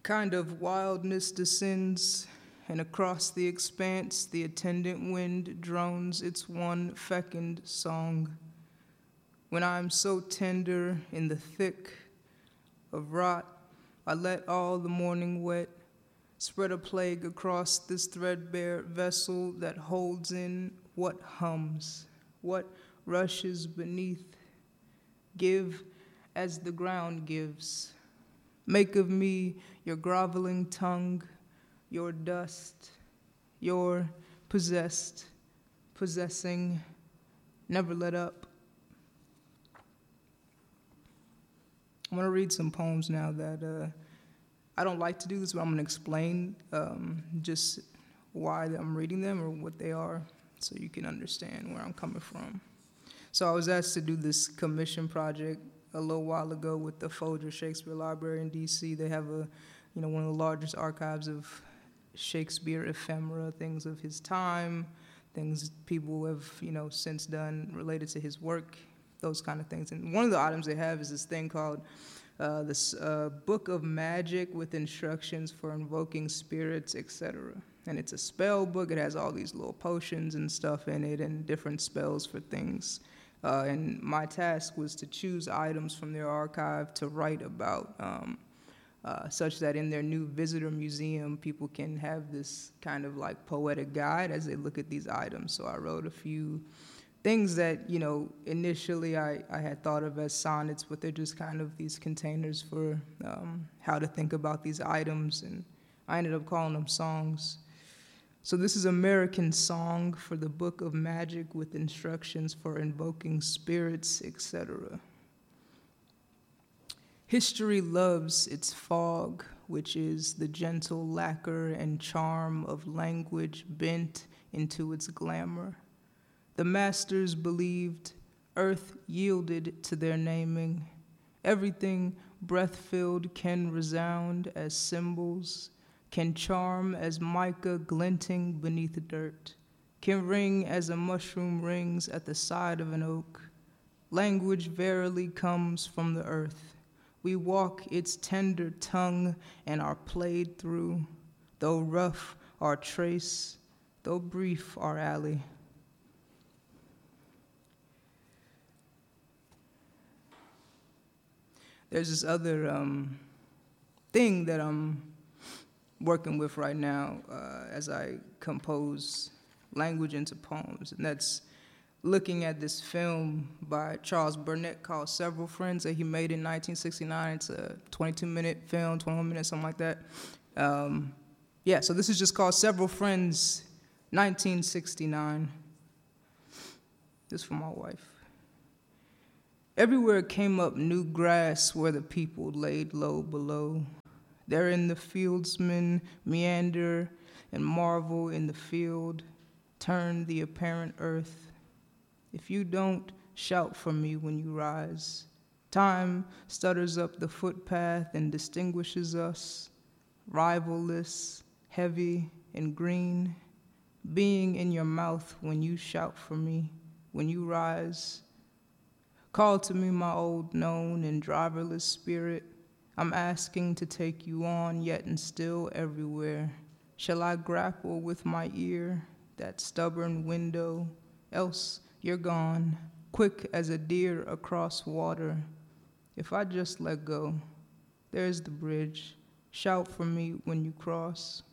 kind of wildness descends, and across the expanse the attendant wind drones its one fecund song. When I am so tender in the thick of rot, I let all the morning wet spread a plague across this threadbare vessel that holds in what hums, what rushes beneath. Give as the ground gives. Make of me your groveling tongue, your dust, your possessed, possessing, never let up. I'm going to read some poems now that I don't like to do this, but I'm going to explain just why I'm reading them or what they are so you can understand where I'm coming from. So I was asked to do this commission project a little while ago with the Folger Shakespeare Library in D.C. They have one of the largest archives of Shakespeare ephemera, things of his time, things people have, since done related to his work, those kind of things. And one of the items they have is this thing called this Book of Magic with instructions for invoking spirits, etc. And it's a spell book. It has all these little potions and stuff in it and different spells for things. And my task was to choose items from their archive to write about, such that in their new visitor museum, people can have this kind of like poetic guide as they look at these items. So I wrote a few things that, initially I had thought of as sonnets, but they're just kind of these containers for how to think about these items, and I ended up calling them songs. So this is American Song for the Book of Magic with instructions for invoking spirits, etc. History loves its fog, which is the gentle lacquer and charm of language bent into its glamour. The masters believed, earth yielded to their naming. Everything breath-filled can resound as symbols, can charm as mica glinting beneath the dirt, can ring as a mushroom rings at the side of an oak. Language verily comes from the earth. We walk its tender tongue and are played through, though rough our trace, though brief our alley. There's this other thing that I'm working with right now as I compose language into poems, and that's looking at this film by Charles Burnett called Several Friends that he made in 1969. It's a 22-minute film, 21 minutes, something like that. So this is just called Several Friends, 1969. This is for my wife. Everywhere came up new grass where the people laid low below. Therein the fieldsmen meander and marvel in the field, turn the apparent earth. If you don't shout for me when you rise, time stutters up the footpath and distinguishes us, rivalless, heavy, and green, being in your mouth when you shout for me, when you rise. Call to me my old known and driverless spirit. I'm asking to take you on, yet and still everywhere. Shall I grapple with my ear, that stubborn window? Else you're gone, quick as a deer across water. If I just let go, there's the bridge. Shout for me when you cross.